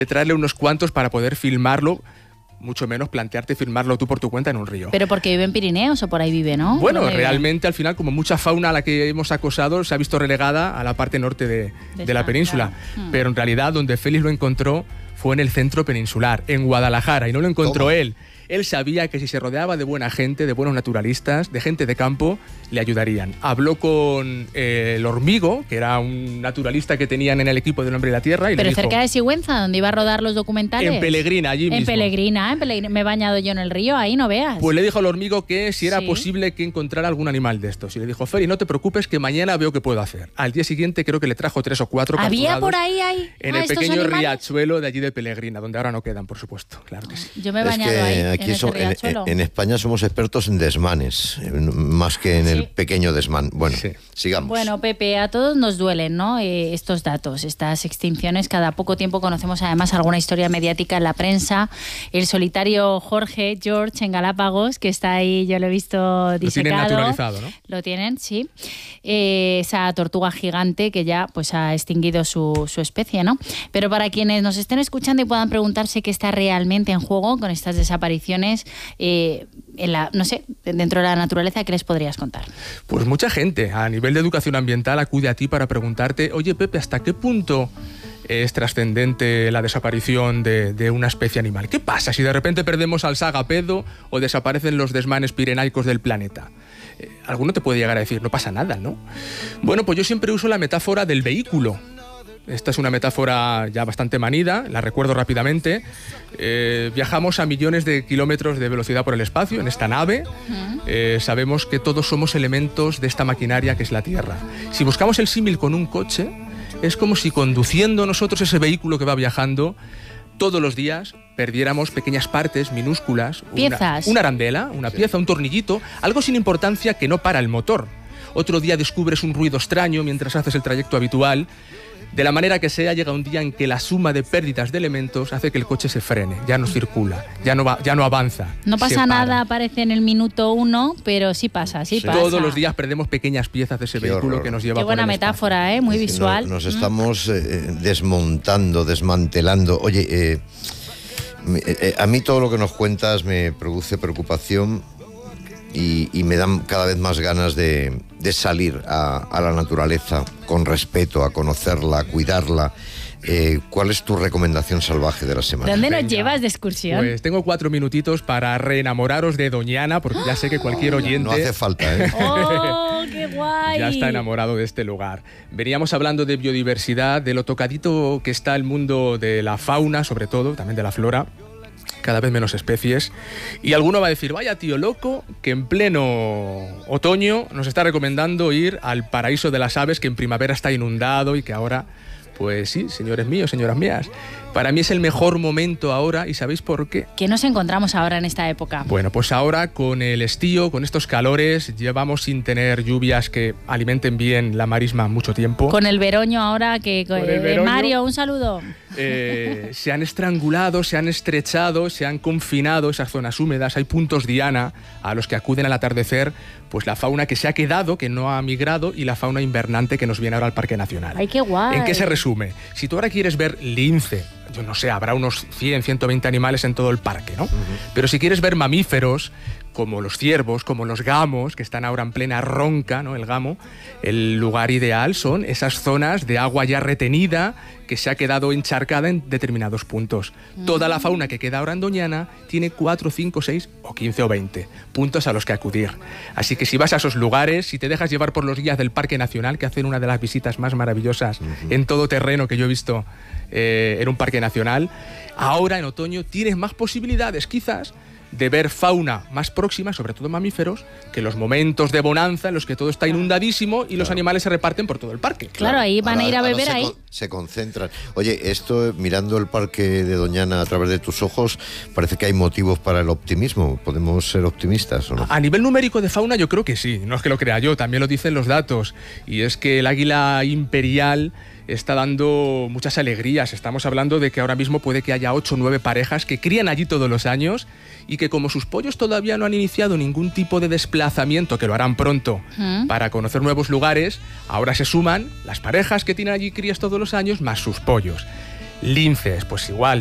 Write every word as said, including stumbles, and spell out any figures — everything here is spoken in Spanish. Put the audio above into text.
traerle unos cuantos para poder filmarlo, mucho menos plantearte filmarlo tú por tu cuenta en un río. Pero porque vive en Pirineos o por ahí vive, ¿no? Bueno, realmente al final, como mucha fauna a la que hemos acosado, se ha visto relegada a la parte norte de, de, de la península. Claro. Pero en realidad donde Félix lo encontró fue en el centro peninsular, en Guadalajara, y no lo encontró ¿Cómo? él. Él sabía que si se rodeaba de buena gente, de buenos naturalistas, de gente de campo, le ayudarían. Habló con eh, el Hormigo, que era un naturalista que tenían en el equipo del Hombre y la Tierra. Y Pero le dijo, cerca de Sigüenza, donde iba a rodar los documentales. En Pelegrina, allí en mismo. Pelegrina, en Pelegrina, me he bañado yo en el río, ahí no veas. Pues le dijo al Hormigo que si era sí. posible que encontrara algún animal de estos. Y le dijo, Félix, no te preocupes que mañana veo qué puedo hacer. Al día siguiente creo que le trajo tres o cuatro ¿Había por ahí, ahí en ah, el pequeño animales? riachuelo de allí de Pelegrina, donde ahora no quedan, por supuesto. Claro que sí. Yo me he bañado es que ahí, aquí en son, ese riachuelo. En, en España somos expertos en desmanes, más que en sí. el pequeño desmán. Bueno, sí. sigamos. Bueno, Pepe, a todos nos duelen, ¿no? Eh, estos datos, estas extinciones. Cada poco tiempo conocemos además alguna historia mediática en la prensa. El solitario Jorge, George, en Galápagos, que está ahí, yo lo he visto disecado. Lo tienen naturalizado, ¿no? Lo tienen, sí. Eh, esa tortuga gigante que ya pues ha extinguido su, su especie, ¿no? Pero para quienes nos estén escuchando y puedan preguntarse qué está realmente en juego con estas desapariciones, eh, en la, no sé, dentro de la naturaleza, ¿qué les podrías contar? Pues mucha gente a nivel de educación ambiental acude a ti para preguntarte, oye Pepe, ¿hasta qué punto es trascendente la desaparición de, de una especie animal? ¿Qué pasa si de repente perdemos al sagapedo o desaparecen los desmanes pirenaicos del planeta? Eh, alguno te puede llegar a decir, no pasa nada, ¿no? Bueno, pues yo siempre uso la metáfora del vehículo. Esta es una metáfora ya bastante manida, la recuerdo rápidamente. Eh, viajamos a millones de kilómetros de velocidad por el espacio en esta nave. Eh, sabemos que todos somos elementos de esta maquinaria que es la Tierra. Si buscamos el símil con un coche, es como si conduciendo nosotros ese vehículo que va viajando todos los días perdiéramos pequeñas partes minúsculas. Piezas. Una, una arandela, una sí. pieza, un tornillito, algo sin importancia que no para el motor. Otro día descubres un ruido extraño mientras haces el trayecto habitual. De la manera que sea, llega un día en que la suma de pérdidas de elementos hace que el coche se frene, ya no circula, ya no va, ya no avanza. No pasa nada, aparece en el minuto uno, pero sí pasa, sí, sí pasa. Todos los días perdemos pequeñas piezas de ese Qué vehículo horror. que nos lleva Qué buena por el metáfora, espacio. ¿eh? Muy Es visual. No, nos estamos eh, desmontando, desmantelando. Oye, eh, eh, a mí todo lo que nos cuentas me produce preocupación. Y, y me dan cada vez más ganas de, de salir a, a la naturaleza con respeto, a conocerla, a cuidarla. Eh, ¿Cuál es tu recomendación salvaje de la semana? ¿Dónde nos Venga. llevas de excursión? Pues tengo cuatro minutitos para reenamoraros de Doñana, porque ya sé que cualquier oyente No hace falta, ¿eh? ¡Oh, qué guay! ya está enamorado de este lugar. Veníamos hablando de biodiversidad, de lo tocadito que está el mundo de la fauna, sobre todo, también de la flora. Cada vez menos especies. Y alguno va a decir, vaya tío loco, que en pleno otoño nos está recomendando ir al paraíso de las aves, que en primavera está inundado y que ahora, pues sí, señores míos, señoras mías, para mí es el mejor momento ahora, ¿y sabéis por qué? ¿Qué nos encontramos ahora en esta época? Bueno, pues ahora con el estío, con estos calores, llevamos sin tener lluvias que alimenten bien la marisma mucho tiempo. Con el veroño ahora, que Con el eh, veroño. Mario, un saludo. Eh, se han estrangulado, se han estrechado, se han confinado esas zonas húmedas. Hay puntos diana a los que acuden al atardecer, pues la fauna que se ha quedado, que no ha migrado, y la fauna invernante que nos viene ahora al Parque Nacional. ¡Ay, qué guay! ¿En qué se resume? Si tú ahora quieres ver lince, yo no sé, habrá unos cien, ciento veinte animales en todo el parque, ¿no? Uh-huh. Pero si quieres ver mamíferos, como los ciervos, como los gamos, que están ahora en plena ronca, ¿no? El gamo, el lugar ideal son esas zonas de agua ya retenida que se ha quedado encharcada en determinados puntos. Mm. Toda la fauna que queda ahora en Doñana tiene cuatro, cinco, seis o quince o veinte puntos a los que acudir. Así que si vas a esos lugares, si te dejas llevar por los guías del Parque Nacional, que hacen una de las visitas más maravillosas uh-huh. en todo terreno que yo he visto eh, en un parque nacional, ahora en otoño tienes más posibilidades quizás de ver fauna más próxima, sobre todo mamíferos, que los momentos de bonanza en los que todo está inundadísimo y claro. los animales se reparten por todo el parque. Claro, ahí van ahora, a ir a beber se ahí. Con, se concentran. Oye, esto, mirando el parque de Doñana a través de tus ojos, parece que hay motivos para el optimismo. ¿Podemos ser optimistas o no? A nivel numérico de fauna yo creo que sí, no es que lo crea yo, también lo dicen los datos. Y es que el águila imperial está dando muchas alegrías. Estamos hablando de que ahora mismo puede que haya ocho o nueve parejas que crían allí todos los años y que como sus pollos todavía no han iniciado ningún tipo de desplazamiento, que lo harán pronto, ¿Mm? para conocer nuevos lugares, ahora se suman las parejas que tienen allí crías todos los años más sus pollos. Linces, pues igual,